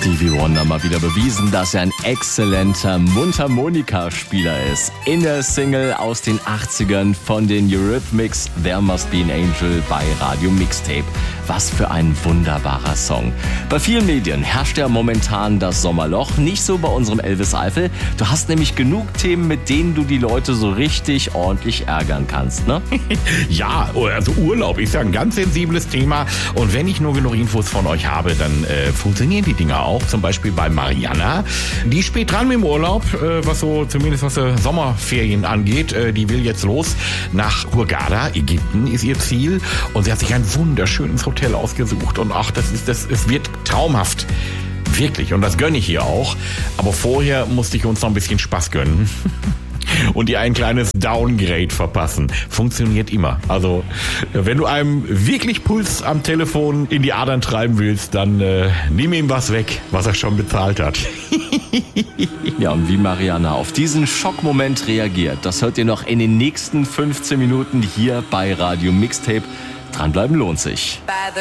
Stevie Wonder mal wieder bewiesen, dass er ein exzellenter Mundharmonika-Spieler ist. In der Single aus den 80ern von den Eurythmics, There Must Be an Angel bei Radio Mixtape. Was für ein wunderbarer Song. Bei vielen Medien herrscht ja momentan das Sommerloch, nicht so bei unserem Elvis Eifel. Du hast nämlich genug Themen, mit denen du die Leute so richtig ordentlich ärgern kannst, ne? Ja, also Urlaub ist ja ein ganz sensibles Thema und wenn ich nur genug Infos von euch habe, dann funktionieren die Dinger auch. Zum Beispiel bei Mariana. Die ist spät dran mit dem Urlaub, zumindest was Sommerferien angeht. Die will jetzt los nach Hurghada, Ägypten ist ihr Ziel und sie hat sich ein wunderschönes Hotel ausgesucht und es wird traumhaft. Wirklich, und das gönne ich ihr auch. Aber vorher musste ich uns noch ein bisschen Spaß gönnen. Und ihr ein kleines Downgrade verpassen. Funktioniert immer. Also, wenn du einem wirklich Puls am Telefon in die Adern treiben willst, dann nimm ihm was weg, was er schon bezahlt hat. Ja, und wie Mariana auf diesen Schockmoment reagiert, das hört ihr noch in den nächsten 15 Minuten hier bei Radio Mixtape. Dranbleiben lohnt sich.